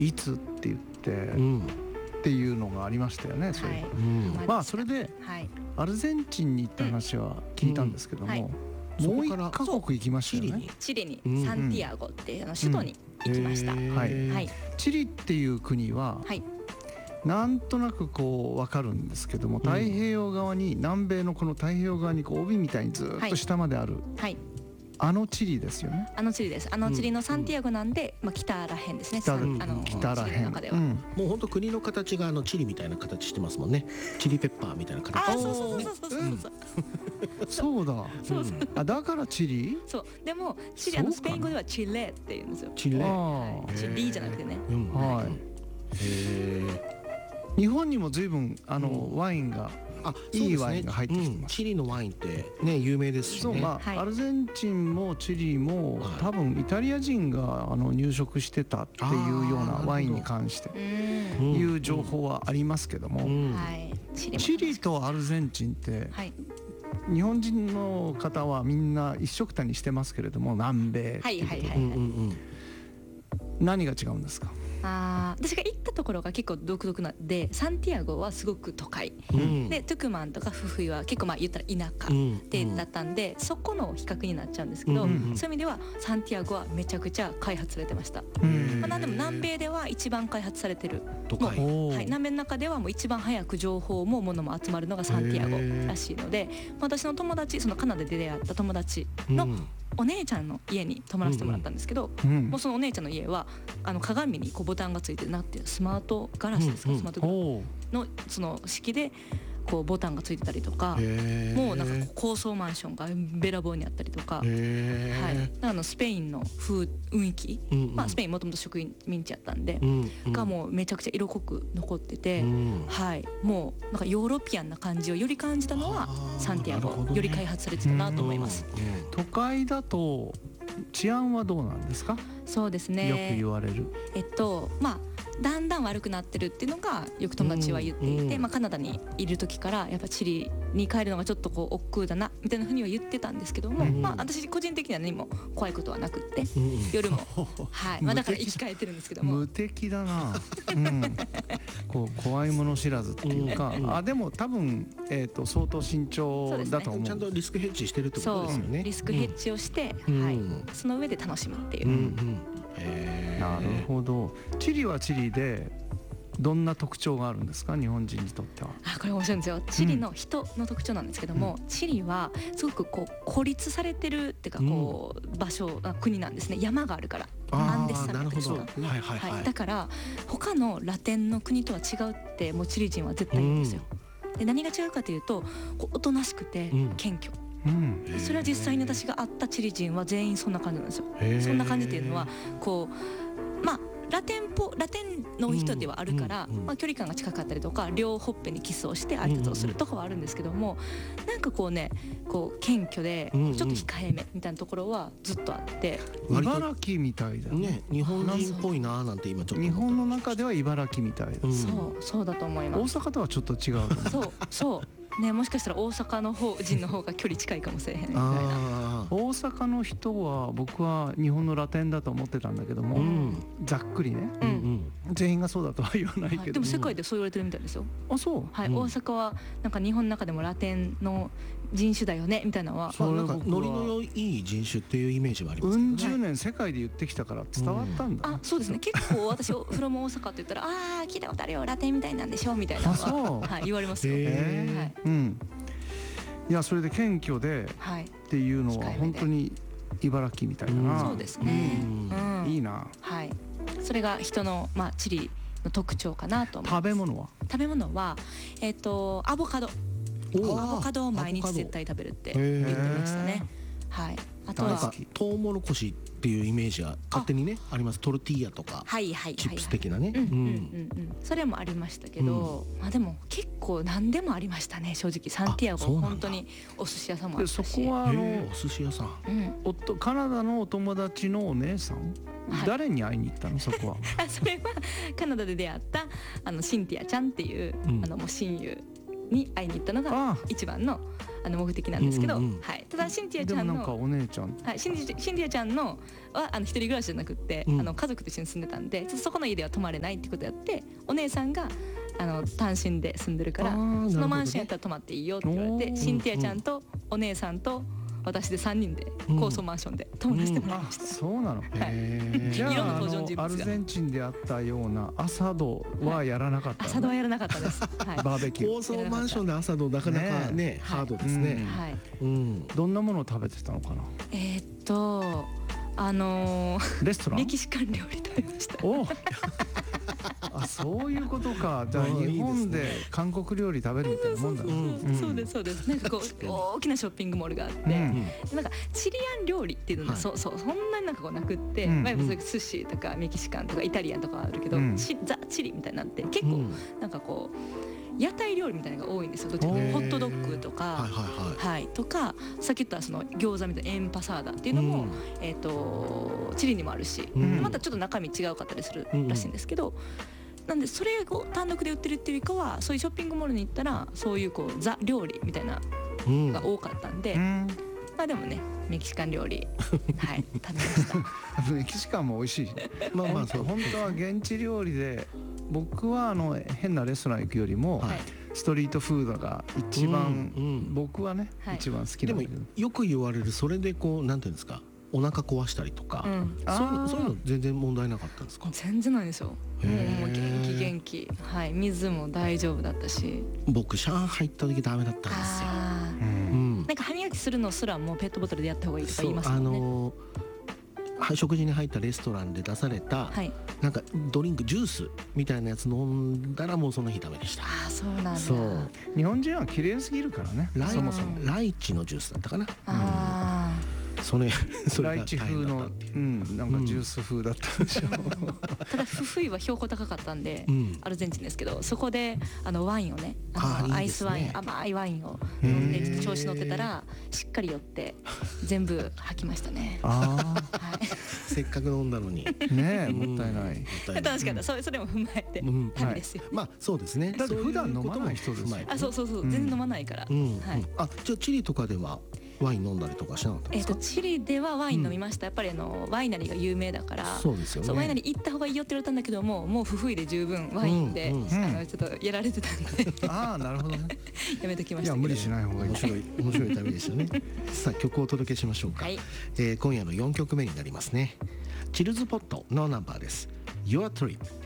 いつって言って、っていうのがありましたよね。それ、まあそれで、アルゼンチンに行った話は聞いたんですけども、もう一カ国行きましたよね。 チリにサンティアゴっていう首都に行きました。チリっていう国は、なんとなくこう分かるんですけども、太平洋側に、南米のこの太平洋側にこう帯みたいにずっと下まである、あのチリですよね。 あのチリです。あのチリのサンティアゴなんで、北らへんですね。 北らへん。 もう本当国の形がチリみたいな形してますもんね。チリペッパーみたいな形。 そうだ。だからチリ。 そう。でもチリスペイン語ではチレって言うんですよ。 チレ。 チリじゃなくてね。 日本にも随分ワインが。いいワインが入ってきてます。 チリのワインってね有名ですしね。 アルゼンチンもチリも多分イタリア人が入植してたっていうようなワインに関していう情報はありますけども、チリとアルゼンチンって日本人の方はみんな一緒くたにしてますけれども、南米何が違うんですか？ 私が行ったところが結構独特なんで、サンティアゴはすごく都会、でトゥクマンとかフフイは結構言ったら田舎だったんで、そこの比較になっちゃうんですけど、そういう意味ではサンティアゴはめちゃくちゃ開発されてました。なんでも南米では一番開発されてる都会、 南米の中ではもう一番早く情報も物も集まるのがサンティアゴらしいので、私の友達、そのカナダで出会った友達のお姉ちゃんの家に泊まらせてもらったんですけど、もうそのお姉ちゃんの家は鏡にこうボタンがついてるなっていうスマートガラスですか、スマートガラスのその式でこうボタンがついてたりとか、もうなんか高層マンションがべらぼうにあったりとか、スペインの雰囲気、スペインもともと植民地やったんで、がもうめちゃくちゃ色濃く残ってて、もうなんかヨーロピアンな感じをより感じたのはサンティアゴ、より開発されてたなと思います。 都会だと治安はどうなんですか？ そうですね、 よく言われる。 だんだん悪くなってるっていうのがよく友達は言っていて、カナダにいる時からやっぱチリに帰るのがちょっとこう億劫だなみたいなふうには言ってたんですけども、私個人的には何も怖いことはなくって、夜もだから生き返ってるんですけども。 無敵だな。こう怖いもの知らずっていうか、でも多分相当慎重だと思う。 ちゃんとリスクヘッジしてるってことですよね。 リスクヘッジをして、その上で楽しむっていう。 なるほど。チリはチリでどんな特徴があるんですか、日本人にとっては。 これ面白いんですよ。チリの人の特徴なんですけども、チリはすごくこう孤立されてるっていうか、こう場所、国なんですね。山があるから、アンデス山脈ですか。だから他のラテンの国とは違うってもうチリ人は絶対言うんですよ。で何が違うかというと、こうおとなしくて謙虚。それは実際に私が会ったチリ人は全員そんな感じなんですよ。そんな感じっていうのはこうラテンの人ではあるから、距離感が近かったりとか、両ほっぺにキスをして挨拶をするとかはあるんですけども、なんかこうね、こう謙虚でちょっと控えめみたいなところはずっとあって、 茨城みたいだね。 日本人っぽいななんて今ちょっと。 日本の中では茨城みたいだ。 そうだと思います。 大阪とはちょっと違う。 そうね、もしかしたら大阪の人の方が距離近いかもしれへんみたいな。 大阪の人は僕は日本のラテンだと思ってたんだけども、ざっくりね、全員がそうだとは言わないけど、 でも世界でそう言われてるみたいですよ。 そう。 大阪はなんか日本の中でもラテンの人種だよねみたいなのは、 なんかノリのいい人種っていうイメージはありますけどね。 10年世界で言ってきたから伝わったんだ。 そうですね。結構私フロム大阪って言ったら聞いたことあるよ、ラテンみたいなんでしょみたいなのは言われますよ。 いや、それで謙虚でっていうのは本当に茨城みたいだな。 そうですね。 いいな。 それが人のチリの特徴かなと思います。 食べ物はアボカド。アボカドを毎日絶対食べるって言ってましたね。あとはトウモロコシっていうイメージが勝手にねあります。トルティーヤとかチップス的なね。 それもありましたけど、でも結構何でもありましたね、正直。サンティアゴ本当にお寿司屋さんもあったし。 そこはお寿司屋さん、 カナダのお友達のお姉さん、誰に会いに行ったの、そこは。 それはカナダで出会ったシンティアちゃんっていうもう親友に会いに行ったのが一番の目的なんですけど、はい、ただシンティアちゃんのでもなんかお姉ちゃん、 はい、シンティアちゃんのは一人暮らしじゃなくって、家族と一緒に住んでたんで、そこの家では泊まれないってことやって、お姉さんが単身で住んでるから、そのマンションやったら泊まっていいよって言われて、シンティアちゃんとお姉さんと私で3人で高層マンションで泊まらせてもらいました。 そうなの。じゃあアルゼンチンであったようなアサドはやらなかった。 アサドはやらなかったです。 バーベキュー。 高層マンションでアサドなかなかねハードですね。 どんなものを食べてたのかな。レストラン。 メキシカン料理食べました。 あ、そういうことか。じゃあ日本で韓国料理食べるみたいなもんだね。 そうですそうです。なんかこう大きなショッピングモールがあって、なんかチリアン料理っていうのがそんなになんかこうなくって、寿司とかメキシカンとかイタリアンとかあるけど、ザ・チリみたいになって結構なんかこう屋台料理みたいなのが多いんですよ。ホットドッグとか、とかさっき言ったその餃子みたいなエンパサーダっていうのもチリにもあるし、またちょっと中身違うかったりするらしいんですけど。なんでそれを単独で売ってるっていうよりかは、そういうショッピングモールに行ったらそういうこうザ料理みたいなのが多かったんで、まあでもねメキシカン料理はい食べました。 メキシカンも美味しい。まあそう本当は現地料理で、僕は変なレストラン行くよりもストリートフードが一番僕はね一番好きなんだけど。 でもよく言われる、それでこうなんていうんですか、お腹壊したりとか、そういうの全然問題なかったんですか？ 全然ないですよ。もう元気、はい、水も大丈夫だったし。 僕上海行った時ダメだったんですよ。 なんか歯磨きするのすらもうペットボトルでやった方がいいとか言いますもんね。 食事に入ったレストランで出された、なんかドリンクジュースみたいなやつ飲んだらもうその日ダメでした。 あ、そうなんだ。 そう、 日本人は綺麗すぎるからね。そもそもライチのジュースだったかな。それライチ風のなんかジュース風だったんでしょ。 ただ冬は標高高かったんで、アルゼンチンですけど、そこでワインをね、アイスワイン、甘いワインを飲んでちょっと調子乗ってたらしっかり酔って全部吐きましたね。 せっかく飲んだのにね、もったいない。 楽しかった。それも踏まえてダメですよ。 まあそうですね。 だって普段飲まない人です。 あ、そう全然飲まないから。 あ、じゃあチリとかではワイン飲んだりとかしなかったんですか？ チリではワイン飲みました。やっぱりワイナリーが有名だから。 そうですよね。 ワイナリー行った方がいいよって言われたんだけども、もう不服で十分ワインでちょっとやられてたんで。 ああ、なるほどね。 やめときました。 いや無理しない方がいい。 面白い旅でしたね。さあ曲をお届けしましょうか。今夜の4曲目になりますね。チルズポットのナンバーです。Your Trip。